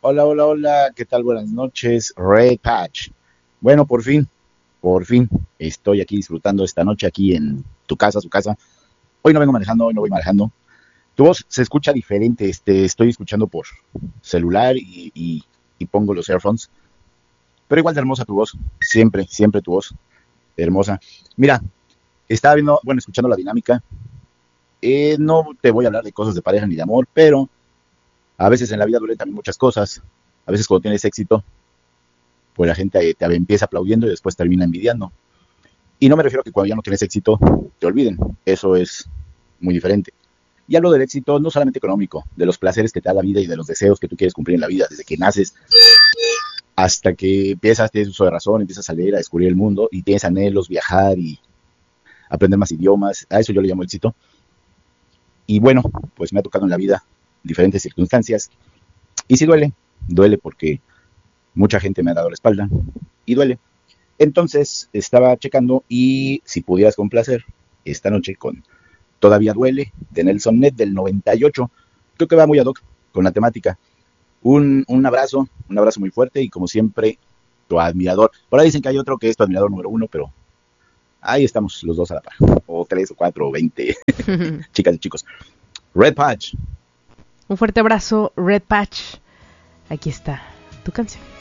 Hola, hola, hola, ¿qué tal? Buenas noches, Red Patch. Bueno, por fin, estoy aquí disfrutando esta noche aquí en tu casa, su casa. Hoy no vengo manejando, hoy no voy manejando. Tu voz se escucha diferente, estoy escuchando por celular y pongo los earphones, pero igual de hermosa tu voz, siempre, siempre tu voz, hermosa. Mira, estaba viendo, bueno, escuchando la dinámica. No te voy a hablar de cosas de pareja ni de amor, pero a veces en la vida duelen también muchas cosas. A veces cuando tienes éxito, pues la gente te empieza aplaudiendo y después termina envidiando. Y no me refiero a que cuando ya no tienes éxito te olviden, eso es muy diferente. Y hablo del éxito no solamente económico, de los placeres que te da la vida y de los deseos que tú quieres cumplir en la vida, desde que naces hasta que empiezas, tienes uso de razón, empiezas a leer, a descubrir el mundo y tienes anhelos, viajar y aprender más idiomas, a eso yo le llamo éxito. Y bueno, pues me ha tocado en la vida diferentes circunstancias y sí duele porque mucha gente me ha dado la espalda y duele. Entonces estaba checando y si pudieras complacer esta noche con Todavía Duele de Nelson Ned del 98, creo que va muy ad hoc con la temática. Un abrazo muy fuerte y como siempre, tu admirador. Por ahí dicen que hay otro que es tu admirador número uno, pero ahí estamos los dos a la par. O tres, o cuatro, o 20 chicas y chicos. Red Patch. Un fuerte abrazo, Red Patch. Aquí está tu canción.